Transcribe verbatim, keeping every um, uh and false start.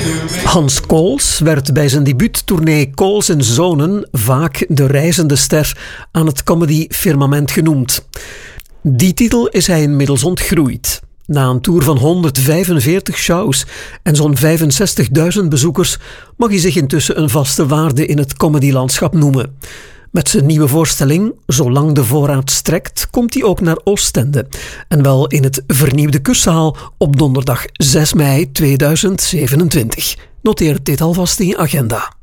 Hans Kools werd bij zijn debuuttournee Kools en Zonen vaak de reizende ster aan het comedy-firmament genoemd. Die titel is hij inmiddels ontgroeid. Na een tour van honderdvijfenveertig shows en zo'n vijfenzestigduizend bezoekers mag hij zich intussen een vaste waarde in het comedylandschap noemen. Met zijn nieuwe voorstelling, Zolang de voorraad strekt, komt hij ook naar Oostende. En wel in het vernieuwde Kussaal op donderdag zes mei tweeduizend zevenentwintig. Noteer dit alvast in je agenda.